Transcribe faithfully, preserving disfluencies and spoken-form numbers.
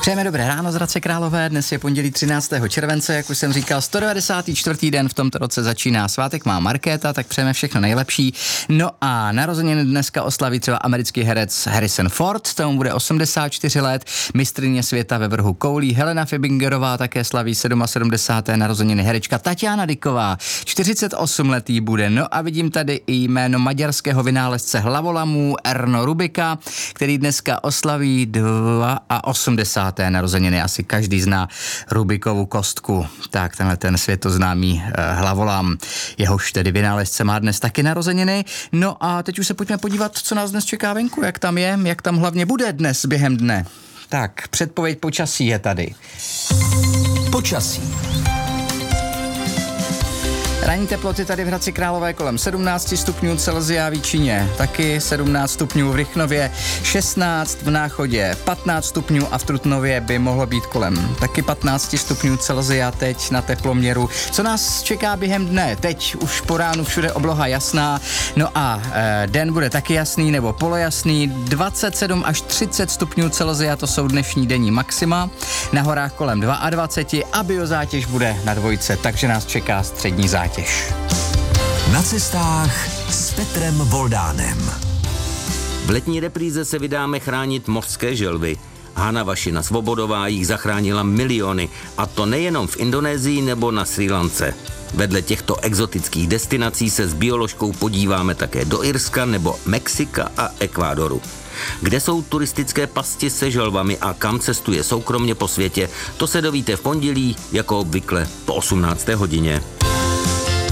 Přejeme dobré ráno z Hradce Králové, dnes je pondělí třináctého července, jak už jsem říkal, sto devadesátý čtvrtý den v tomto roce začíná svátek, má Markéta, tak přejeme všechno nejlepší. No a narozeniny dneska oslaví třeba americký herec Harrison Ford, tomu bude osmdesát čtyři let, mistryně světa ve vrhu koulí Helena Fibingerová také slaví sedmdesátého narozeniny, herečka Tatiana Dyková, čtyřicet osm letý bude, no a vidím tady i jméno maďarského vynálezce hlavolamů Erno Rubika, který dneska oslaví osmdesát dva narozeniny. Asi každý zná Rubikovu kostku. Tak tenhle ten světoznámý eh, hlavolam. Jehož tedy vynálezce má dnes taky narozeniny. No a teď už se pojďme podívat, co nás dnes čeká venku, jak tam je, jak tam hlavně bude dnes během dne. Tak, předpověď počasí je tady. Počasí. Ranní teploty tady v Hradci Králové kolem sedmnáct stupňů Celsia, v Jičíně taky sedmnáct stupňů, v Rychnově šestnáct, v Náchodě patnáct stupňů a v Trutnově by mohlo být kolem taky patnáct stupňů Celsia teď na teploměru. Co nás čeká během dne? Teď už po ránu všude obloha jasná, no a e, den bude taky jasný nebo polojasný, dvacet sedm až třicet stupňů Celsia, to jsou dnešní denní maxima, na horách kolem dvacet dva a biozátěž bude na dvojce, takže nás čeká střední zátěž. Na cestách s Petrem Voldánem. V letní repríze se vydáme chránit mořské želvy. Hana Vašina Svobodová jich zachránila miliony, a to nejenom v Indonésii nebo na Srí Lance. Vedle těchto exotických destinací se s bioložkou podíváme také do Irska nebo Mexika a Ekvádoru. Kde jsou turistické pasti se želvami a kam cestuje soukromně po světě, to se dovíte v pondělí, jako obvykle po osmnácté hodině.